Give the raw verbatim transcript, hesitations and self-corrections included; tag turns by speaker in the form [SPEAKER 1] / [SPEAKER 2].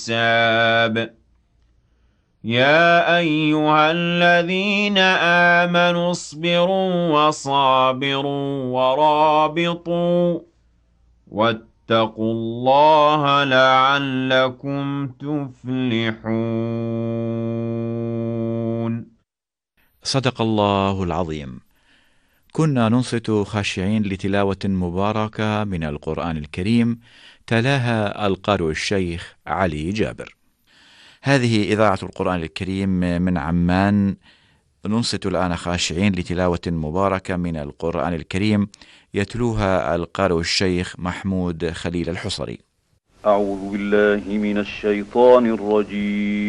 [SPEAKER 1] الحساب يا أيها الذين آمنوا اصبروا وصابروا ورابطوا واتقوا الله لعلكم تفلحون.
[SPEAKER 2] صدق الله العظيم. كنا ننصت خاشعين لتلاوة مباركة من القرآن الكريم، تلاها القارئ الشيخ علي جابر. هذه إذاعة القرآن الكريم من عمان. ننصت الآن خاشعين لتلاوة مباركة من القرآن الكريم يتلوها القارئ الشيخ محمود خليل الحصري.
[SPEAKER 3] أعوذ بالله من الشيطان الرجيم.